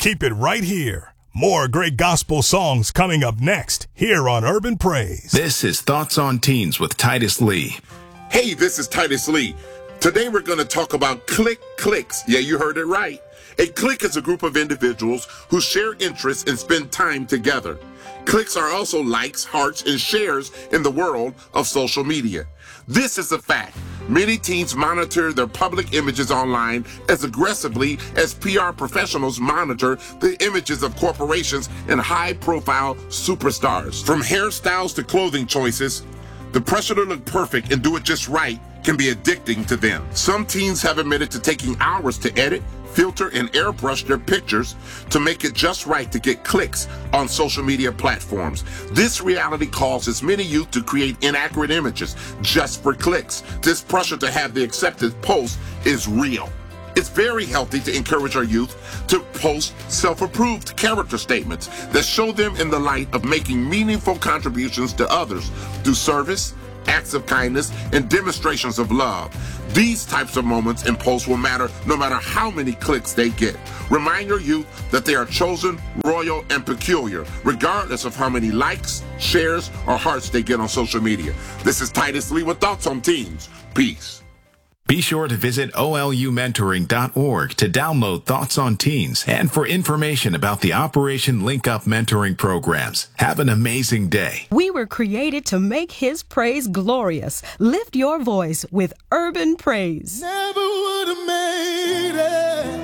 Keep it right here. More great gospel songs coming up next here on Urban Praise. This is Thoughts on Teens with Titus Lee. Hey, this is Titus Lee. Today we're going to talk about cliques. Yeah, you heard it right. A clique is a group of individuals who share interests and spend time together. Cliques are also likes, hearts, and shares in the world of social media. This is a fact. Many teens monitor their public images online as aggressively as PR professionals monitor the images of corporations and high-profile superstars. From hairstyles to clothing choices, the pressure to look perfect and do it just right can be addicting to them. Some teens have admitted to taking hours to edit, filter, and airbrush their pictures to make it just right to get clicks on social media platforms. This reality causes many youth to create inaccurate images just for clicks. This pressure to have the accepted post is real. It's very healthy to encourage our youth to post self-approved character statements that show them in the light of making meaningful contributions to others through service, acts of kindness, and demonstrations of love. These types of moments and posts will matter no matter how many clicks they get. Remind your youth that they are chosen, royal, and peculiar, regardless of how many likes, shares, or hearts they get on social media. This is Titus Lee with Thoughts on Teens. Peace. Be sure to visit olumentoring.org to download Thoughts on Teens and for information about the Operation Link Up mentoring programs. Have an amazing day. We were created to make His praise glorious. Lift your voice with Urban Praise. Never would have made it.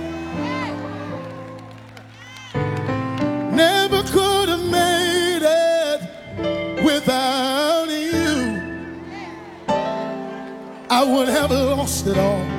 Never could have made it without you. I would have lost it all.